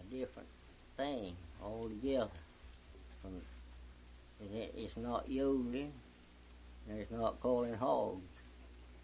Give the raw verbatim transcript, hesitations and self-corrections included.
a different thing altogether. From, it, it's not yodeling, and it's not calling hogs.